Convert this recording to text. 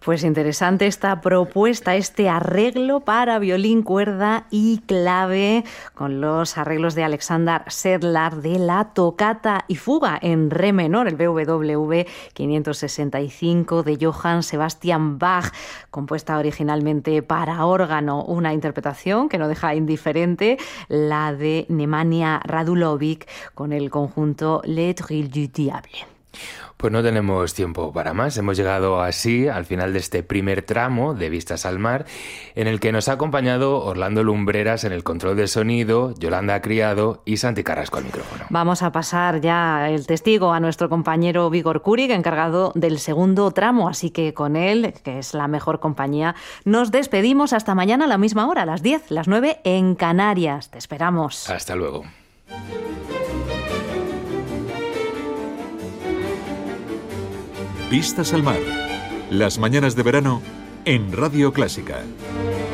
Pues interesante esta propuesta, este arreglo para violín, cuerda y clave con los arreglos de Alexander Sedlar de la Tocata y Fuga en re menor, el BWV 565 de Johann Sebastian Bach, compuesta originalmente para órgano, una interpretación que no deja indiferente, la de Nemanja Radulovic con el conjunto Le Trill du Diable. Pues no tenemos tiempo para más. Hemos llegado así al final de este primer tramo de Vistas al Mar, en el que nos ha acompañado Orlando Lumbreras en el control de sonido, Yolanda Criado y Santi Carrasco al micrófono. Vamos a pasar ya el testigo a nuestro compañero Víctor Kurig, encargado del segundo tramo, así que con él, que es la mejor compañía, nos despedimos hasta mañana a la misma hora, a las 10, las 9 en Canarias. Te esperamos. Hasta luego. Vistas al Mar. Las mañanas de verano en Radio Clásica.